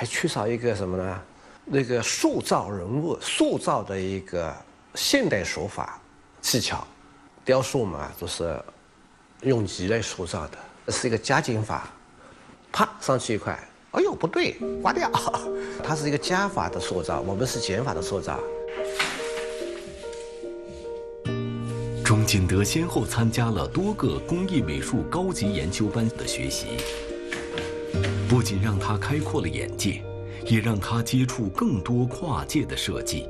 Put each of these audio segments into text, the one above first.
还缺少一个什么呢？那个塑造人物、塑造的一个现代手法技巧。雕塑嘛，都是用泥来塑造的，这是一个加减法，啪上去一块，哎呦不对，刮掉。它是一个加法的塑造，我们是减法的塑造。 钟锦德先后参加了多个工艺美术高级研修班的学习，不仅让他开阔了眼界，也让他接触更多跨界的设计。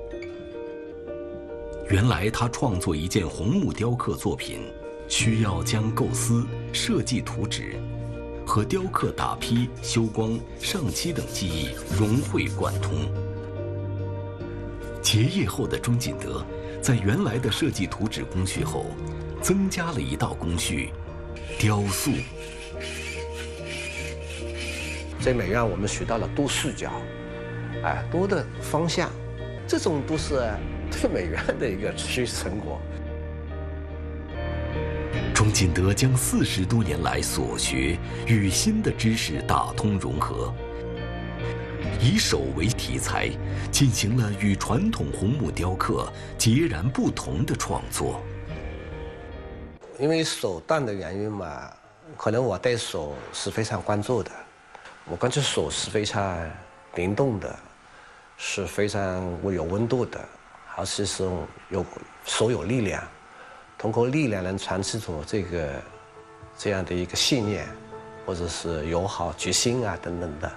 原来他创作一件红木雕刻作品，需要将构思、设计图纸和雕刻打坯、修光、上漆等技艺融会贯通。结业后的钟锦德，在原来的设计图纸工序后，增加了一道工序——雕塑。 在美院，我们学到了多视角，多的方向，这种都是对美院的一个学习成果。 钟锦德将40多年来所学与新的知识打通融合，以手为题材，进行了与传统红木雕刻截然不同的创作。 因为手段的原因嘛，可能我对手是非常关注的，我感觉手是非常灵动的，是非常有温度的，而且是手有力量，通过力量能传递出这样的一个信念，或者是友好、决心啊等等的。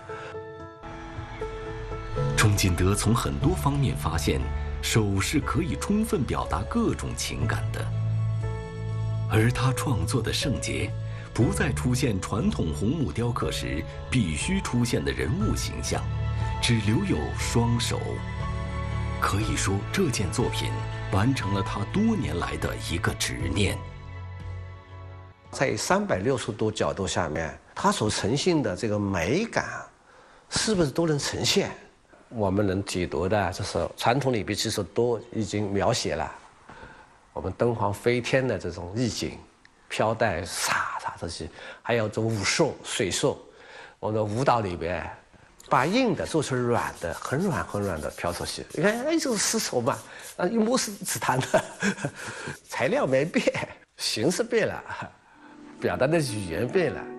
钟锦德从很多方面发现，手是可以充分表达各种情感的，而他创作的圣洁，不再出现传统红木雕刻时必须出现的人物形象，只留有双手。可以说，这件作品完成了他多年来的一个执念。 在360度角度下面，它所呈现的这个美感，是不是都能呈现？我们能解读的，就是传统里边其实都已经描写了我们灯黄飞天的这种意境，飘带飒这些，还有这武术、水术，我们的舞蹈里边。把硬的做成软的，很软很软的飘出去。你看，就是丝绸嘛，一摸是紫檀的，材料没变，形式变了，表达的语言变了。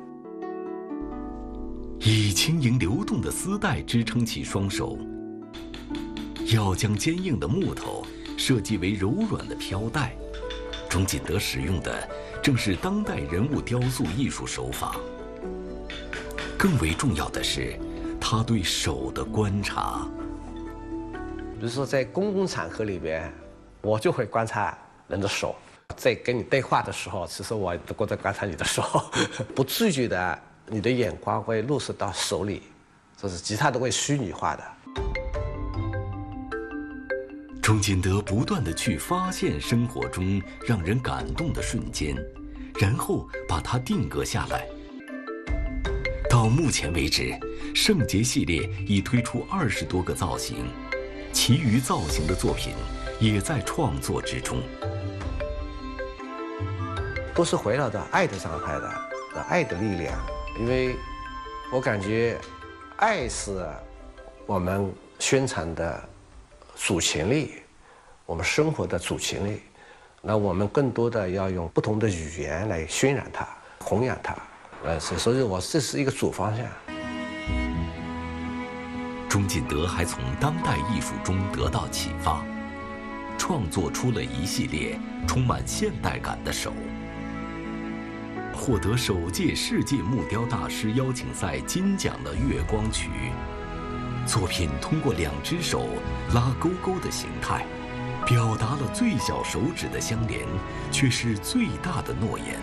以轻盈流动的丝带支撑起双手，要将坚硬的木头设计为柔软的飘带。钟锦德使用的正是当代人物雕塑艺术手法。更为重要的是，他对手的观察。 比如说在公共场合里边，我就会观察人的手，在跟你对话的时候，其实我都在观察你的手，不自觉的，你的眼光会落实到手里，就是其他都会虚拟化的。 钟锦德不断地去发现生活中让人感动的瞬间，然后把它定格下来。到目前为止，圣洁系列已推出20多个造型，其余造型的作品也在创作之中。 都是围绕着爱的状态的，爱的力量。因为我感觉，爱是我们宣传的主旋律，我们生活的主旋律。那我们更多的要用不同的语言来渲染它、弘扬它。所以这是一个主方向。 钟锦德还从当代艺术中得到启发，创作出了一系列充满现代感的手。获得首届世界木雕大师邀请赛金奖的《月光曲》，作品通过2只手拉勾勾的形态，表达了最小手指的相连，却是最大的诺言。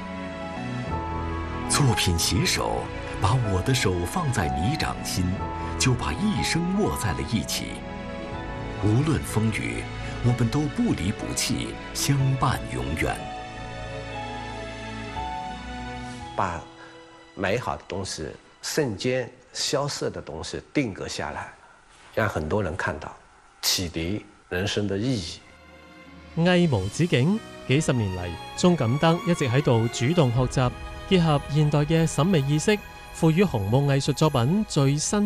作品携手，把我的手放在你掌心，就把一生握在了一起。无论风雨，我们都不离不弃，相伴永远。 把美好的东西、瞬间消逝的东西定格下来，让很多人看到，启迪人生的意义。 藝無止境，幾十年嚟，鐘錦德一直喺度主動學習，結合現代嘅審美意識，賦予紅木藝術作品最新